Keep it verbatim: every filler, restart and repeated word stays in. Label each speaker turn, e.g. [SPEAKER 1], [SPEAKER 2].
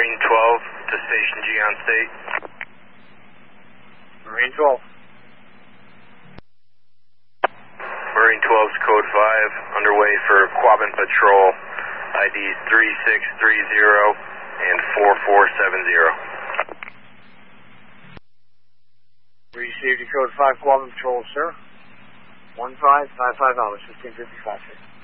[SPEAKER 1] Marine twelve to Station G on state.
[SPEAKER 2] Marine twelve.
[SPEAKER 1] Marine twelve's code five, underway for Quabbin Patrol, I D three six three zero and four four seven zero.
[SPEAKER 2] Received your code five, Quabbin Patrol, sir. one five five five hours, fifteen fifty-five, sir.